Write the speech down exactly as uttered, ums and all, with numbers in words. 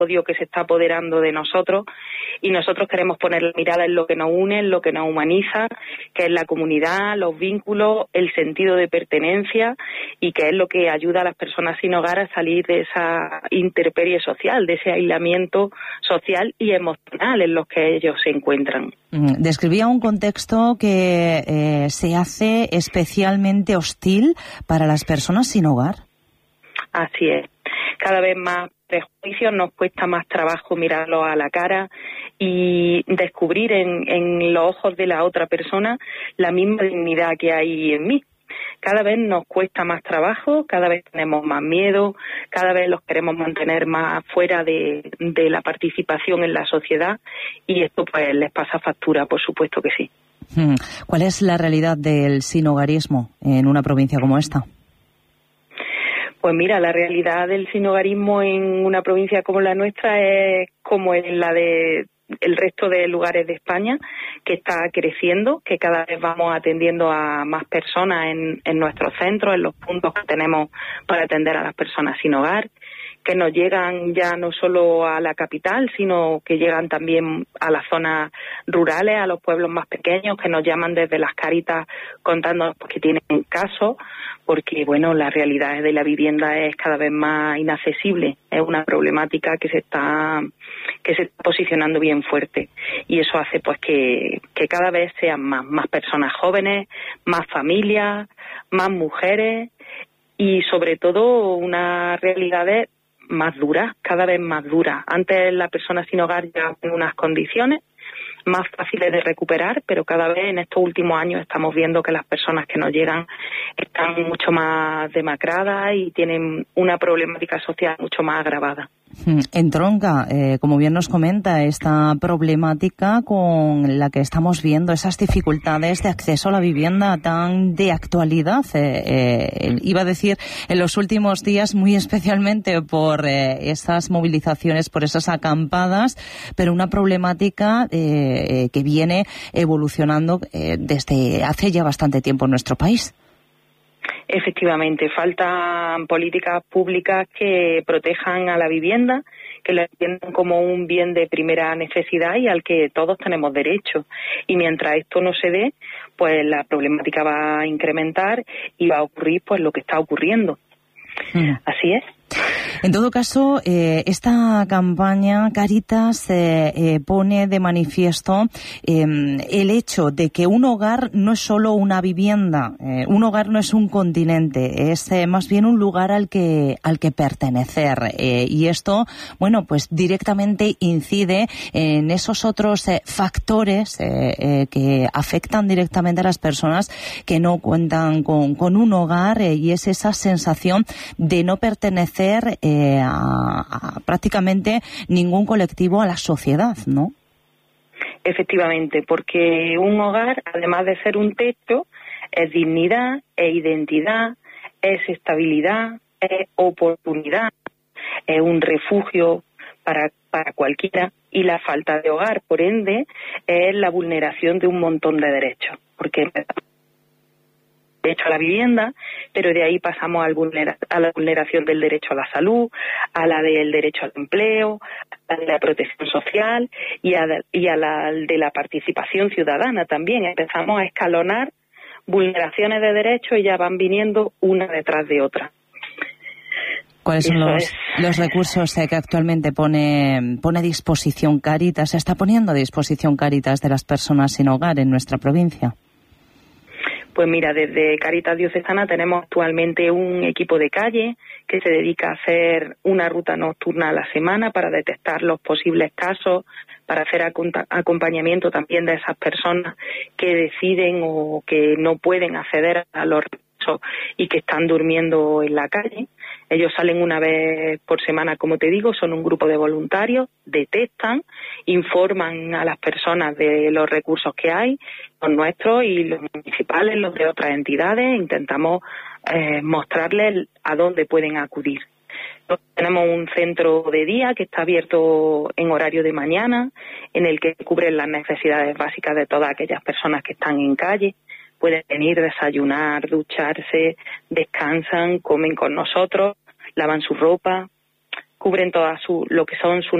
odio que se está apoderando de nosotros, y nosotros queremos poner la mirada en lo que nos une, en lo que nos humaniza, que es la comunidad, los vínculos, el sentido de pertenencia, y que es lo que ayuda a las personas sin hogar a salir de esa intemperie social, de ese aislamiento social y emocional en los que ellos se encuentran. Describía un contexto que eh, se hace especialmente hostil para las personas sin hogar. Así es. Cada vez más prejuicios, nos cuesta más trabajo mirarlos a la cara y descubrir en, en los ojos de la otra persona la misma dignidad que hay en mí. Cada vez nos cuesta más trabajo, cada vez tenemos más miedo, cada vez los queremos mantener más fuera de, de la participación en la sociedad, y esto pues les pasa factura, por supuesto que sí. ¿Cuál es la realidad del sinhogarismo en una provincia como esta? Pues mira, la realidad del sinhogarismo en una provincia como la nuestra es como en la de el resto de lugares de España, que está creciendo, que cada vez vamos atendiendo a más personas en, en nuestros centros, en los puntos que tenemos para atender a las personas sin hogar, que nos llegan ya no solo a la capital, sino que llegan también a las zonas rurales, a los pueblos más pequeños, que nos llaman desde las Cáritas contándonos que tienen casos, porque bueno, la realidad de la vivienda es cada vez más inaccesible, es una problemática que se está que se está posicionando bien fuerte, y eso hace pues que, que cada vez sean más, más personas jóvenes, más familias, más mujeres, y sobre todo unas realidades más duras, cada vez más duras. Antes la persona sin hogar ya en unas condiciones más fáciles de recuperar, pero cada vez en estos últimos años estamos viendo que las personas que nos llegan están mucho más demacradas y tienen una problemática social mucho más agravada. Entronca, eh, como bien nos comenta, esta problemática con la que estamos viendo, esas dificultades de acceso a la vivienda tan de actualidad, eh, eh, iba a decir en los últimos días, muy especialmente por eh, esas movilizaciones, por esas acampadas, pero una problemática eh, eh, que viene evolucionando eh, desde hace ya bastante tiempo en nuestro país. Efectivamente, faltan políticas públicas que protejan a la vivienda, que la entiendan como un bien de primera necesidad y al que todos tenemos derecho. Y mientras esto no se dé, pues la problemática va a incrementar y va a ocurrir pues lo que está ocurriendo. Mm. Así es. En todo caso, eh, esta campaña Cáritas eh, eh, pone de manifiesto eh, el hecho de que un hogar no es solo una vivienda, eh, un hogar no es un continente, es eh, más bien un lugar al que al que pertenecer, eh, y esto, bueno, pues directamente incide en esos otros eh, factores eh, eh, que afectan directamente a las personas que no cuentan con, con un hogar, eh, y es esa sensación de no pertenecer Eh, a, a prácticamente ningún colectivo, a la sociedad, ¿no? Efectivamente, porque un hogar, además de ser un techo, es dignidad, es identidad, es estabilidad, es oportunidad, es un refugio para, para cualquiera, y la falta de hogar, por ende, es la vulneración de un montón de derechos, porque derecho a la vivienda, pero de ahí pasamos al vulnera, a la vulneración del derecho a la salud, a la del derecho al empleo, a la de la protección social y a, y a la de la participación ciudadana también. Empezamos a escalonar vulneraciones de derechos y ya van viniendo una detrás de otra. ¿Cuáles son los, los recursos que actualmente pone, pone a disposición Cáritas, se está poniendo a disposición Cáritas de las personas sin hogar en nuestra provincia? Pues mira, desde Cáritas Diocesana tenemos actualmente un equipo de calle que se dedica a hacer una ruta nocturna a la semana para detectar los posibles casos, para hacer acompañamiento también de esas personas que deciden o que no pueden acceder a los recursos y que están durmiendo en la calle. Ellos salen una vez por semana, como te digo, son un grupo de voluntarios, detectan, informan a las personas de los recursos que hay, los nuestros y los municipales, los de otras entidades, intentamos eh, mostrarles a dónde pueden acudir. Tenemos un centro de día que está abierto en horario de mañana, en el que cubren las necesidades básicas de todas aquellas personas que están en calle. Pueden venir, desayunar, ducharse, descansan, comen con nosotros, lavan su ropa, cubren todas su, lo que son sus